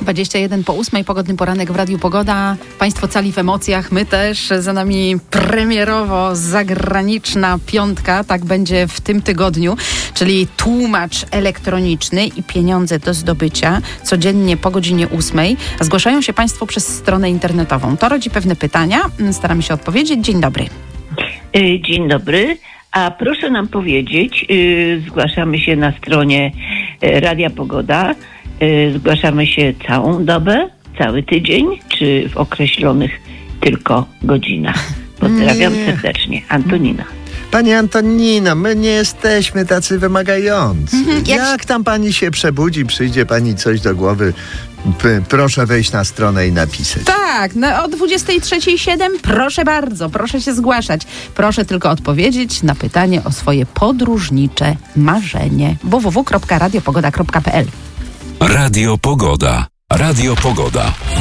21:08, pogodny poranek w Radiu Pogoda. Państwo cali w emocjach, my też. Za nami premierowo zagraniczna piątka, tak będzie w tym tygodniu, czyli tłumacz elektroniczny i pieniądze do zdobycia codziennie po godzinie 8. Zgłaszają się Państwo przez stronę internetową. To rodzi pewne pytania, staramy się odpowiedzieć. Dzień dobry. Dzień dobry. A proszę nam powiedzieć, zgłaszamy się na stronie Radia Pogoda, zgłaszamy się całą dobę, cały tydzień, czy w określonych tylko godzinach? Pozdrawiam serdecznie. Antonina. Pani Antonino, my nie jesteśmy tacy wymagający. Jak tam pani się przebudzi, przyjdzie pani coś do głowy, proszę wejść na stronę i napisać. Tak, o 23:07 proszę bardzo, proszę się zgłaszać. Proszę tylko odpowiedzieć na pytanie o swoje podróżnicze marzenie. www.radiopogoda.pl. Radio Pogoda. Radio Pogoda.